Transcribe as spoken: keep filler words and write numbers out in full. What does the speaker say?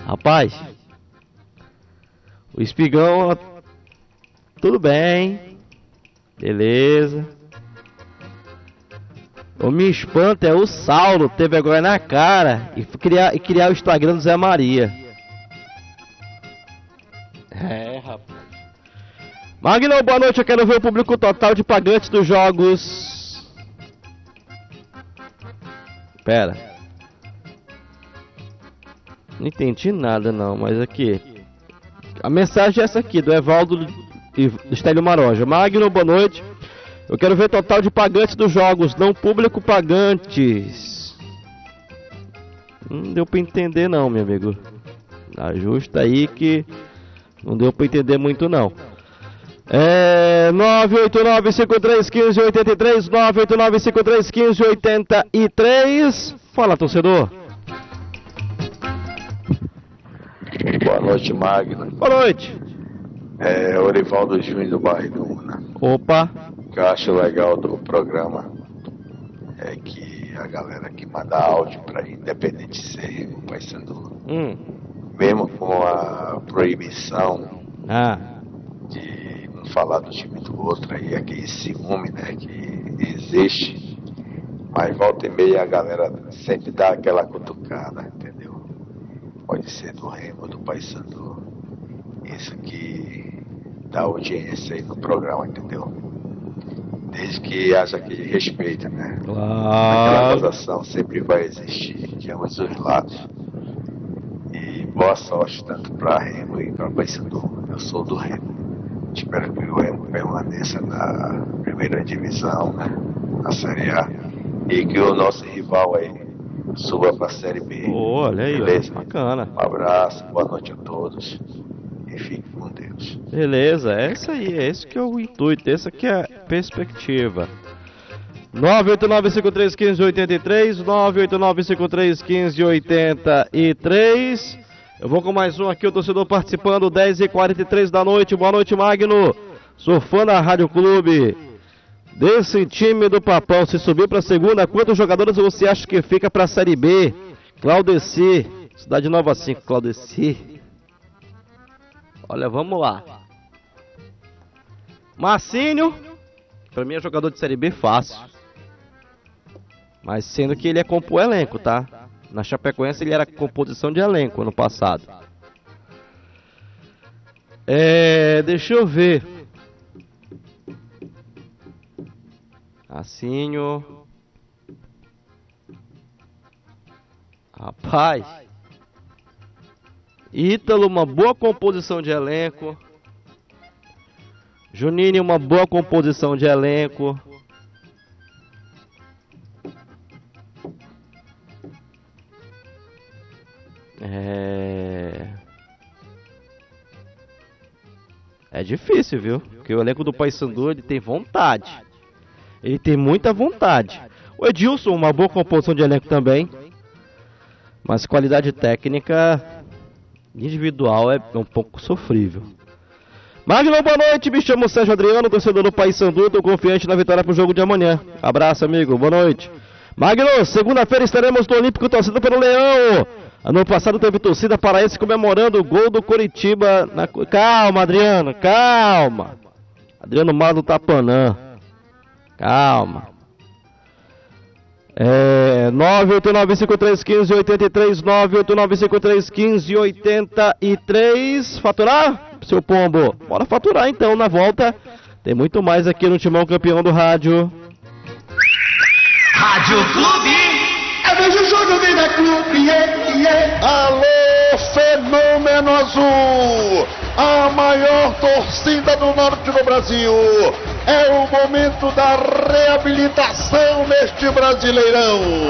Rapaz, o Espigão, tudo bem, beleza. O me espanta é o Saulo ter vergonha na cara e criar, e criar o Instagram do Zé Maria. É, rapaz. Magno, boa noite, eu quero ver o público total de pagantes dos jogos. Pera. Não entendi nada não, mas aqui. A mensagem é essa aqui, do Evaldo do Estélio Maroja. Magno, boa noite. Eu quero ver o total de pagantes dos jogos, não público pagantes. Não deu pra entender não, meu amigo. Ajusta aí que não deu pra entender muito não. É nove oito nove cinco três um cinco oito três, nove oito nove cinco três um cinco oito três. Fala, torcedor. Boa noite, Magno. Boa noite. É Orivaldo Júnior do Bairro do Una. Opa. O que eu acho legal do programa é que a galera que manda áudio pra independente de ser o Paysandu, hum. mesmo com a proibição ah. de não falar do time do outro aí, aquele ciúme, né, que existe, mas volta e meia a galera sempre dá aquela cutucada, entendeu? Pode ser do Remo, do Paysandu, isso que dá audiência aí no programa, entendeu? Desde que haja aquele respeito, né? Claro. Aquela acusação sempre vai existir de ambos os lados. E boa sorte tanto para Remo e para Paysandu. Eu sou do Remo. Espero que o Remo permaneça na primeira divisão, né? Na Série A. E que o nosso rival aí suba para a Série B. Oh, olha aí, beleza? Ó, bacana. Um abraço, boa noite a todos. E fique com Deus. Beleza, é isso aí, é esse que é o intuito, essa que é a perspectiva. nove oito nove cinco três um cinco oito três, nove oito nove cinco três um cinco oito três. Eu vou com mais um aqui, o torcedor participando, dez e quarenta e três da noite. Boa noite, Magno. Sou fã da Rádio Clube. Desse time do Papão, se subir para a segunda, quantos jogadores você acha que fica para a Série B? Claudeci, Cidade Nova cinco, Claudeci. Olha, vamos lá. Marcinho, pra mim é jogador de Série B fácil. Mas sendo que ele é compor elenco, tá? Na Chapecoense ele era composição de elenco ano passado. É, deixa eu ver. Marcinho. Rapaz. Ítalo, uma boa composição de elenco. Juninho, uma boa composição de elenco. É... É difícil, viu? Porque o elenco do Paysandu, ele tem vontade. Ele tem muita vontade. O Edilson, uma boa composição de elenco também. Mas qualidade técnica individual é um pouco sofrível. Magno, boa noite, me chamo Sérgio Adriano, torcedor do Paysandu, tô confiante na vitória pro jogo de amanhã. Abraço, amigo, boa noite. Magno, segunda-feira estaremos no Olímpico torcendo pelo Leão. Ano passado teve torcida paraense comemorando o gol do Coritiba. Na... Calma, Adriano, calma. Adriano Malo Tapanã. Calma. É, nove oito nove cinco três um cinco oito três, nove oito nove cinco três um cinco oito três. Faturar, seu pombo? Bora faturar então na volta. Tem muito mais aqui no Timão Campeão do Rádio. Rádio Clube. Eu vejo o jogo, vem da Clube, yeah, yeah. Alô, Fenômeno Azul, a maior torcida do norte do Brasil. É o momento da reabilitação neste Brasileirão.